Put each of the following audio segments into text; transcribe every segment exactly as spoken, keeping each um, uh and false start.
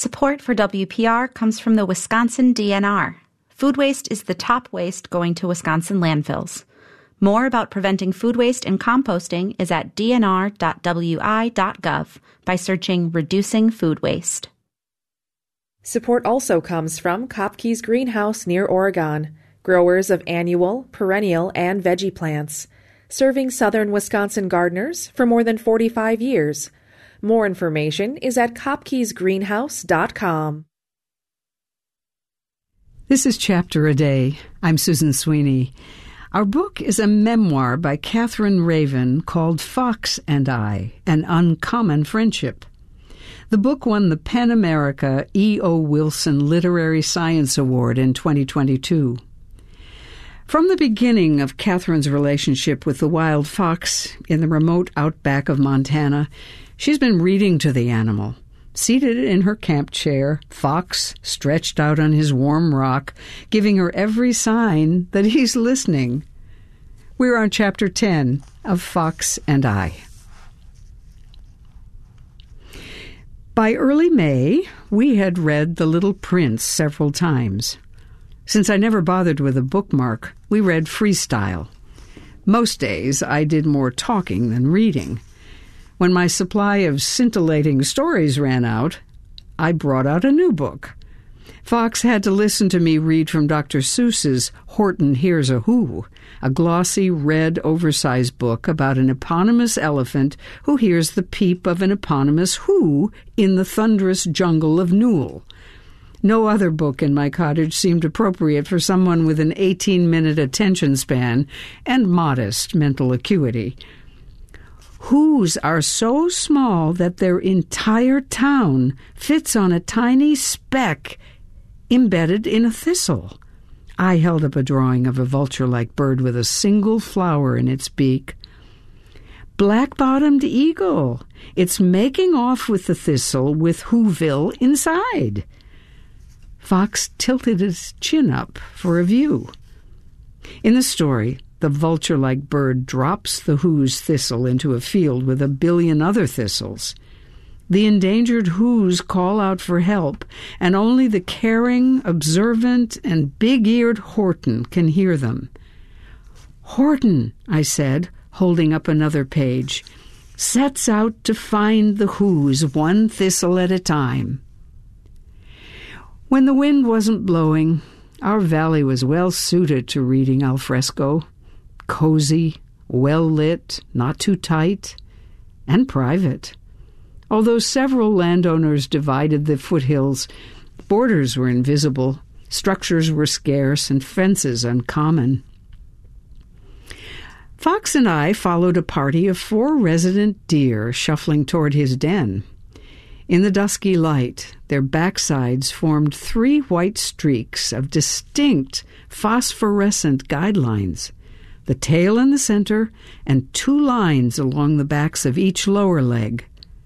Support for W P R comes from the Wisconsin D N R. Food waste is the top waste going to Wisconsin landfills. More about preventing food waste and composting is at d n r dot w i dot gov by searching Reducing Food Waste. Support also comes from Kopke's Greenhouse near Oregon, growers of annual, perennial, and veggie plants, serving southern Wisconsin gardeners for more than forty-five years. More information is at kopkes greenhouse dot com. This is Chapter a Day. I'm Susan Sweeney. Our book is a memoir by Catherine Raven called Fox and I, An Uncommon Friendship. The book won the PEN America E O. Wilson Literary Science Award in twenty twenty-two. From the beginning of Catherine's relationship with the wild fox in the remote outback of Montana, she's been reading to the animal. Seated in her camp chair, Fox stretched out on his warm rock, giving her every sign that he's listening. We're on Chapter ten of Fox and I. By early May, we had read The Little Prince several times. Since I never bothered with a bookmark, we read freestyle. Most days, I did more talking than reading. When my supply of scintillating stories ran out, I brought out a new book. Fox had to listen to me read from Doctor Seuss's Horton Hears a Who, a glossy, red, oversized book about an eponymous elephant who hears the peep of an eponymous who in the thunderous jungle of Newell. No other book in my cottage seemed appropriate for someone with an eighteen-minute attention span and modest mental acuity. Whos are so small that their entire town fits on a tiny speck embedded in a thistle. I held up a drawing of a vulture-like bird with a single flower in its beak. Black-bottomed eagle. It's making off with the thistle with Whoville inside. Fox tilted his chin up for a view. In the story, the vulture-like bird drops the who's thistle into a field with a billion other thistles. The endangered who's call out for help, and only the caring, observant, and big-eared Horton can hear them. Horton, I said, holding up another page, sets out to find the who's one thistle at a time. When the wind wasn't blowing, our valley was well suited to reading al fresco. Cozy, well-lit, not too tight, and private. Although several landowners divided the foothills, borders were invisible, structures were scarce, and fences uncommon. Fox and I followed a party of four resident deer shuffling toward his den. In the dusky light, their backsides formed three white streaks of distinct phosphorescent guidelines, the tail in the center, and two lines along the backs of each lower leg.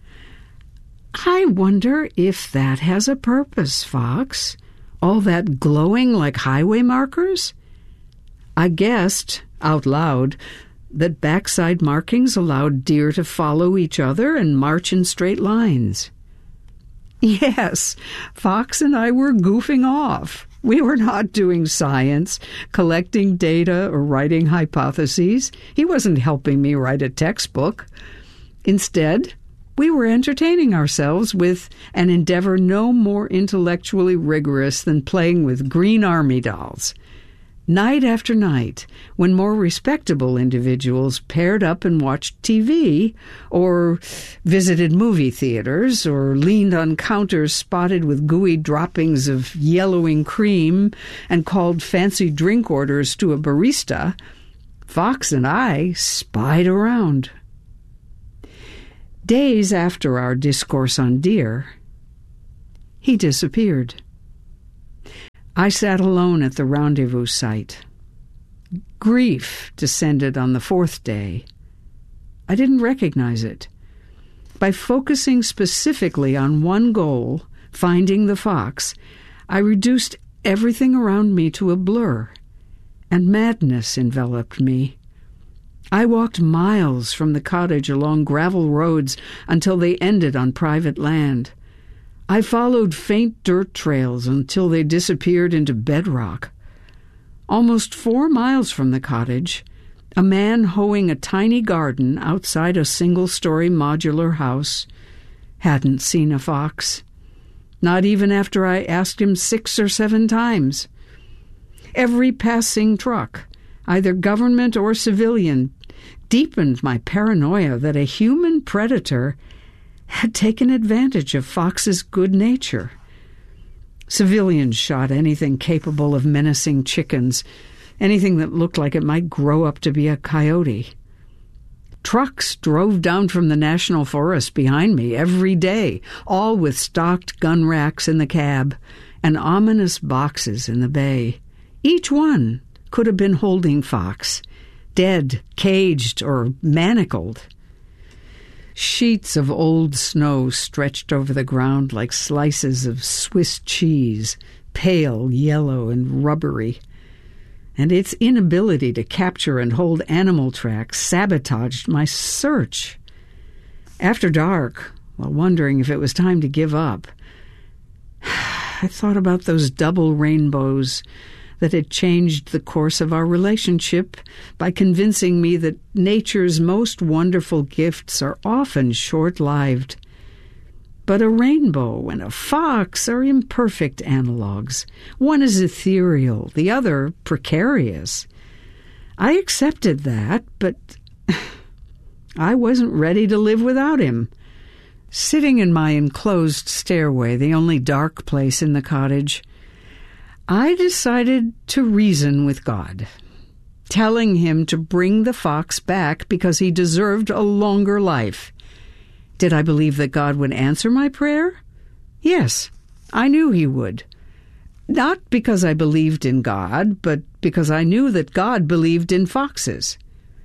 I wonder if that has a purpose, Fox. All that glowing like highway markers? I guessed, out loud, that backside markings allowed deer to follow each other and march in straight lines. Yes, Fox and I were goofing off. We were not doing science, collecting data, or writing hypotheses. He wasn't helping me write a textbook. Instead, we were entertaining ourselves with an endeavor no more intellectually rigorous than playing with green army dolls. Night after night, when more respectable individuals paired up and watched T V, or visited movie theaters, or leaned on counters spotted with gooey droppings of yellowing cream and called fancy drink orders to a barista, Fox and I spied around. Days after our discourse on deer, he disappeared. I sat alone at the rendezvous site. Grief descended on the fourth day. I didn't recognize it. By focusing specifically on one goal, finding the fox, I reduced everything around me to a blur, and madness enveloped me. I walked miles from the cottage along gravel roads until they ended on private land. I followed faint dirt trails until they disappeared into bedrock. Almost four miles from the cottage, a man hoeing a tiny garden outside a single-story modular house hadn't seen a fox, not even after I asked him six or seven times. Every passing truck, either government or civilian, deepened my paranoia that a human predator had taken advantage of Fox's good nature. Civilians shot anything capable of menacing chickens, anything that looked like it might grow up to be a coyote. Trucks drove down from the national forest behind me every day, all with stocked gun racks in the cab and ominous boxes in the bay. Each one could have been holding Fox, dead, caged, or manacled. Sheets of old snow stretched over the ground like slices of Swiss cheese, pale, yellow, and rubbery. And its inability to capture and hold animal tracks sabotaged my search. After dark, while wondering if it was time to give up, I thought about those double rainbows that had changed the course of our relationship by convincing me that nature's most wonderful gifts are often short-lived. But a rainbow and a fox are imperfect analogues. One is ethereal, the other precarious. I accepted that, but I wasn't ready to live without him. Sitting in my enclosed stairway, the only dark place in the cottage, I decided to reason with God, telling him to bring the fox back because he deserved a longer life. Did I believe that God would answer my prayer? Yes, I knew he would. Not because I believed in God, but because I knew that God believed in foxes.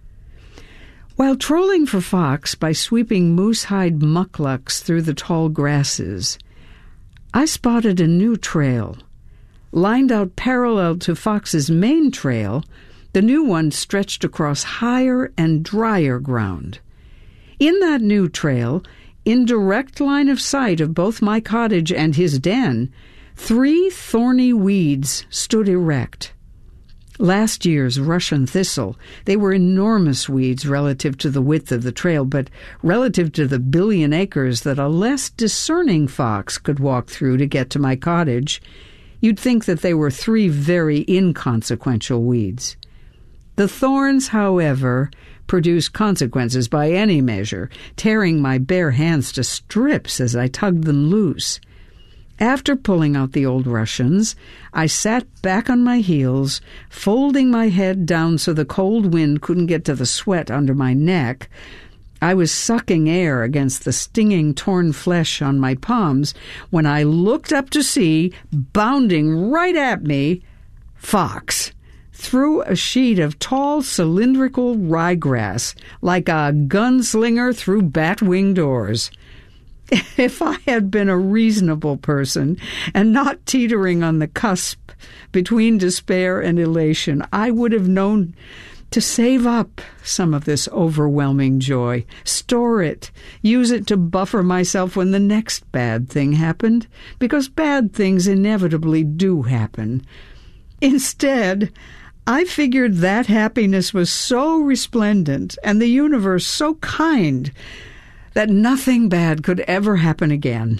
While trolling for fox by sweeping moose-hide mucklucks through the tall grasses, I spotted a new trail. Lined out parallel to Fox's main trail, the new one stretched across higher and drier ground. In that new trail, in direct line of sight of both my cottage and his den, three thorny weeds stood erect. Last year's Russian thistle, they were enormous weeds relative to the width of the trail, but relative to the billion acres that a less discerning fox could walk through to get to my cottage, you'd think that they were three very inconsequential weeds. The thorns, however, produced consequences by any measure, tearing my bare hands to strips as I tugged them loose. After pulling out the old Russians, I sat back on my heels, folding my head down so the cold wind couldn't get to the sweat under my neck. I was sucking air against the stinging torn flesh on my palms when I looked up to see, bounding right at me, Fox, through a sheet of tall cylindrical ryegrass, like a gunslinger through bat-wing doors. If I had been a reasonable person and not teetering on the cusp between despair and elation, I would have known to save up some of this overwhelming joy, store it, use it to buffer myself when the next bad thing happened, because bad things inevitably do happen. Instead, I figured that happiness was so resplendent and the universe so kind that nothing bad could ever happen again.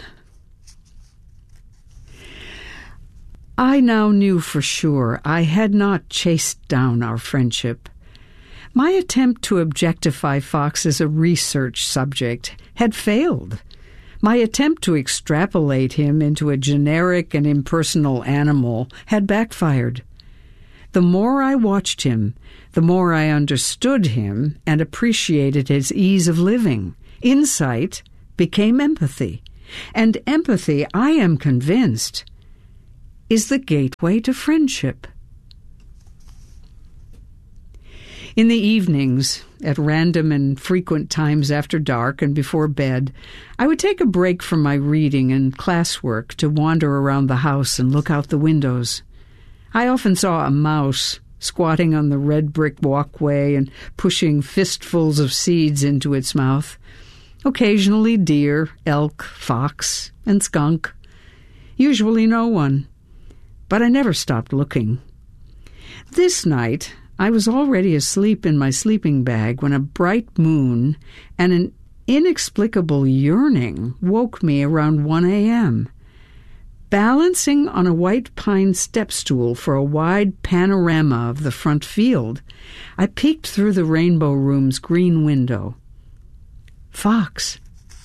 I now knew for sure I had not chased down our friendship. My attempt to objectify Fox as a research subject had failed. My attempt to extrapolate him into a generic and impersonal animal had backfired. The more I watched him, the more I understood him and appreciated his ease of living. Insight became empathy, and empathy, I am convinced, is the gateway to friendship. In the evenings, at random and frequent times after dark and before bed, I would take a break from my reading and classwork to wander around the house and look out the windows. I often saw a mouse squatting on the red brick walkway and pushing fistfuls of seeds into its mouth, Occasionally deer, elk, fox, and skunk. Usually no one. But I never stopped looking. This night, I was already asleep in my sleeping bag when a bright moon and an inexplicable yearning woke me around one a.m. Balancing on a white pine step stool for a wide panorama of the front field, I peeked through the Rainbow Room's green window. Fox.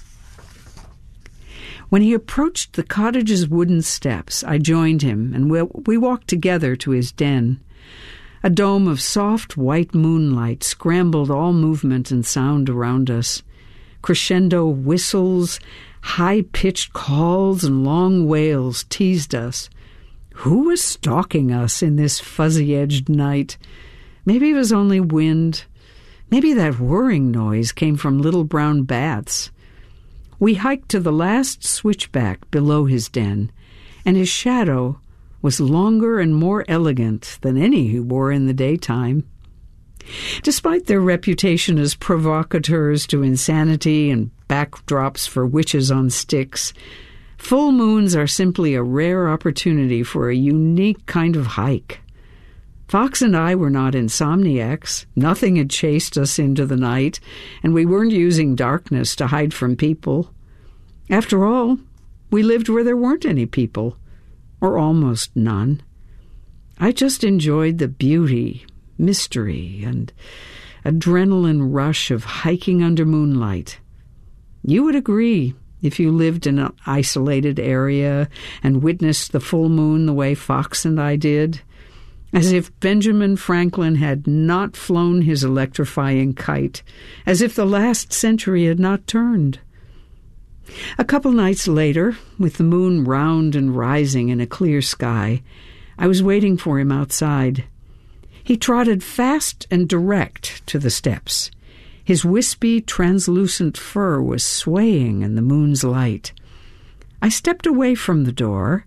When he approached the cottage's wooden steps, I joined him, and we, we walked together to his den. A dome of soft white moonlight scrambled all movement and sound around us. Crescendo whistles, high-pitched calls, and long wails teased us. Who was stalking us in this fuzzy-edged night? Maybe it was only wind. Maybe that whirring noise came from little brown bats. We hiked to the last switchback below his den, and his shadow was longer and more elegant than any he wore in the daytime. Despite their reputation as provocateurs to insanity and backdrops for witches on sticks, full moons are simply a rare opportunity for a unique kind of hike. Fox and I were not insomniacs. Nothing had chased us into the night, and we weren't using darkness to hide from people. After all, we lived where there weren't any people, or almost none. I just enjoyed the beauty, mystery, and adrenaline rush of hiking under moonlight. You would agree if you lived in an isolated area and witnessed the full moon the way Fox and I did, as if Benjamin Franklin had not flown his electrifying kite, as if the last century had not turned. A couple nights later, with the moon round and rising in a clear sky, I was waiting for him outside. He trotted fast and direct to the steps. His wispy, translucent fur was swaying in the moon's light. I stepped away from the door,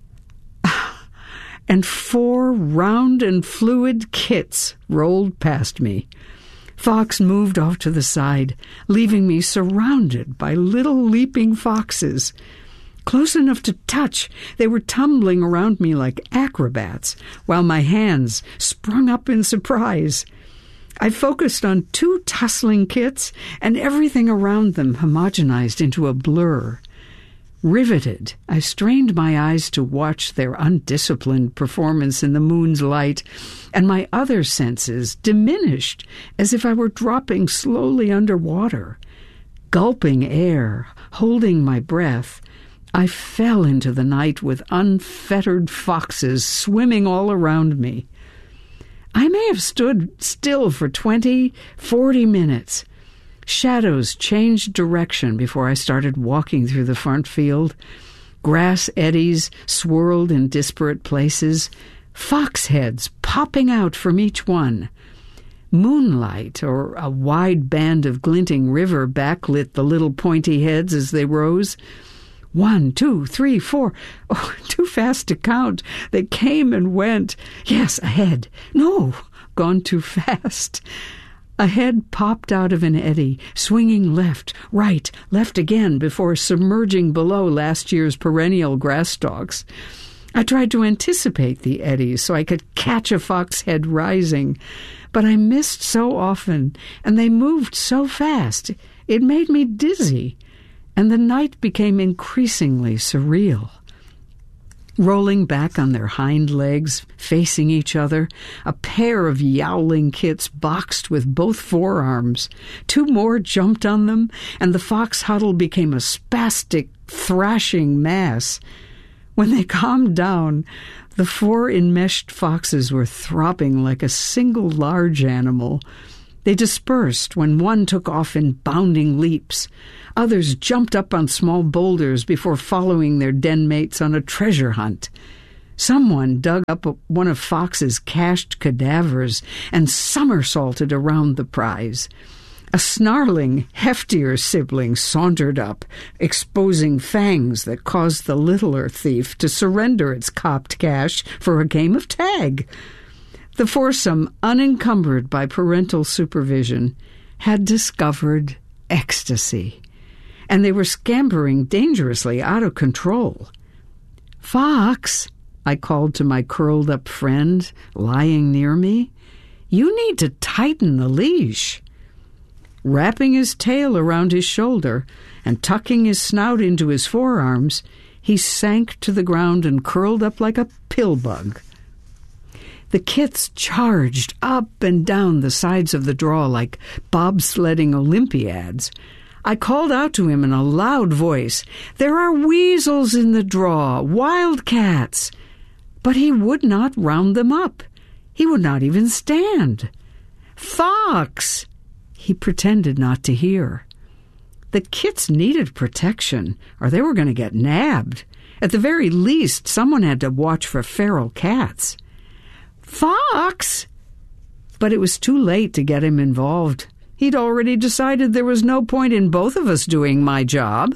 and four round and fluid kits rolled past me. Fox moved off to the side, leaving me surrounded by little leaping foxes. Close enough to touch, they were tumbling around me like acrobats, while my hands sprung up in surprise. I focused on two tussling kits, and everything around them homogenized into a blur. Riveted, I strained my eyes to watch their undisciplined performance in the moon's light, and my other senses diminished as if I were dropping slowly underwater. Gulping air, holding my breath, I fell into the night with unfettered foxes swimming all around me. I may have stood still for twenty, forty minutes. Shadows changed direction before I started walking through the front field. Grass eddies swirled in disparate places, fox heads popping out from each one. Moonlight, or a wide band of glinting river, backlit the little pointy heads as they rose. One, two, three, four. Oh, too fast to count. They came and went. Yes, ahead. No, gone too fast. A head popped out of an eddy, swinging left, right, left again before submerging below last year's perennial grass stalks. I tried to anticipate the eddies so I could catch a fox head rising, but I missed so often, and they moved so fast. It made me dizzy, and the night became increasingly surreal. Rolling back on their hind legs, facing each other, a pair of yowling kits boxed with both forearms. Two more jumped on them, and the fox huddle became a spastic, thrashing mass. When they calmed down, the four enmeshed foxes were throbbing like a single large animal. They dispersed when one took off in bounding leaps. Others jumped up on small boulders before following their den mates on a treasure hunt. Someone dug up one of Fox's cached cadavers and somersaulted around the prize. A snarling, heftier sibling sauntered up, exposing fangs that caused the littler thief to surrender its copped cash for a game of tag. The foursome, unencumbered by parental supervision, had discovered ecstasy. and they were scampering dangerously out of control. "Fox," I called to my curled-up friend lying near me, "you need to tighten the leash." Wrapping his tail around his shoulder and tucking his snout into his forearms, he sank to the ground and curled up like a pill bug. The kits charged up and down the sides of the draw like bobsledding Olympiads. I called out to him in a loud voice, "There are weasels in the draw, wildcats!" But he would not round them up. He would not even stand. "Fox!" He pretended not to hear. The kits needed protection, or they were going to get nabbed. At the very least, someone had to watch for feral cats. "Fox!" But it was too late to get him involved. He'd already decided there was no point in both of us doing my job.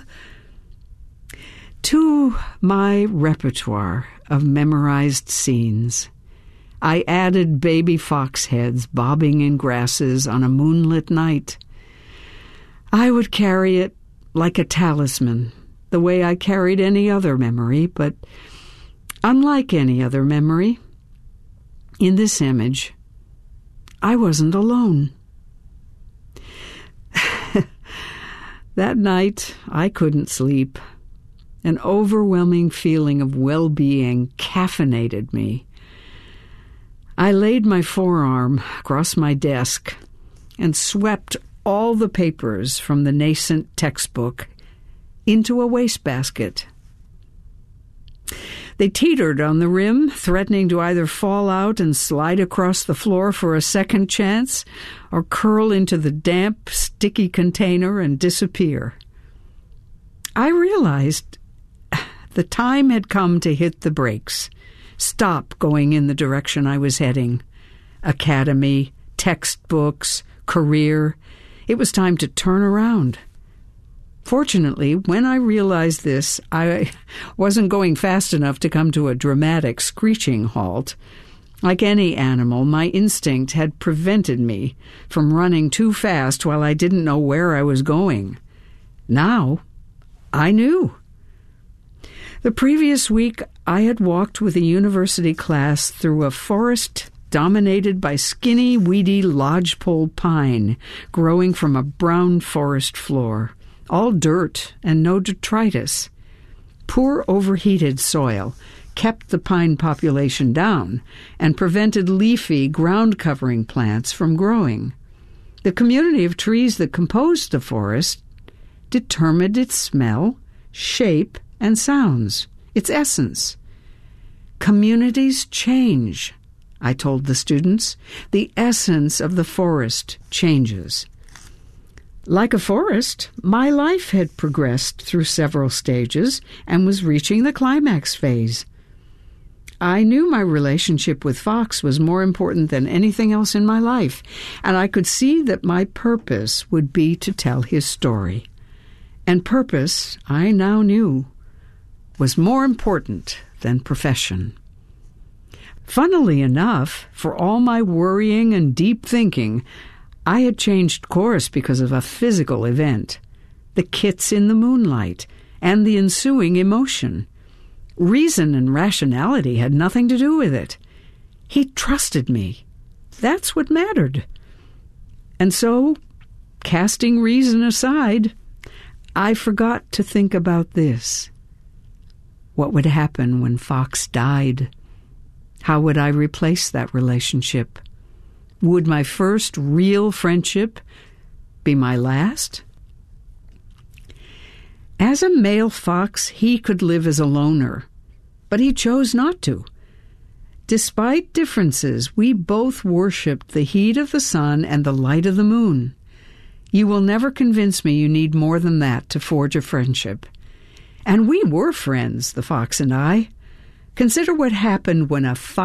To my repertoire of memorized scenes, I added baby fox heads bobbing in grasses on a moonlit night. I would carry it like a talisman, the way I carried any other memory, but unlike any other memory, in this image, I wasn't alone. That night, I couldn't sleep. An overwhelming feeling of well-being caffeinated me. I laid my forearm across my desk and swept all the papers from the nascent textbook into a wastebasket. They teetered on the rim, threatening to either fall out and slide across the floor for a second chance or curl into the damp, sticky container and disappear. I realized the time had come to hit the brakes, stop going in the direction I was heading. Academy, textbooks, career. It was time to turn around. Fortunately, when I realized this, I wasn't going fast enough to come to a dramatic screeching halt. Like any animal, my instinct had prevented me from running too fast while I didn't know where I was going. Now, I knew. The previous week, I had walked with a university class through a forest dominated by skinny, weedy lodgepole pine growing from a brown forest floor. All dirt and no detritus. Poor overheated soil kept the pine population down and prevented leafy, ground-covering plants from growing. The community of trees that composed the forest determined its smell, shape, and sounds, its essence. Communities change, I told the students. The essence of the forest changes. Like a forest, my life had progressed through several stages and was reaching the climax phase. I knew my relationship with Fox was more important than anything else in my life, and I could see that my purpose would be to tell his story. And purpose, I now knew, was more important than profession. Funnily enough, for all my worrying and deep thinking, I had changed course because of a physical event, the kits in the moonlight, and the ensuing emotion. Reason and rationality had nothing to do with it. He trusted me. That's what mattered. And so, casting reason aside, I forgot to think about this. What would happen when Fox died? How would I replace that relationship? Would my first real friendship be my last? As a male fox, he could live as a loner, but he chose not to. Despite differences, we both worshipped the heat of the sun and the light of the moon. You will never convince me you need more than that to forge a friendship. And we were friends, the fox and I. Consider what happened when a fox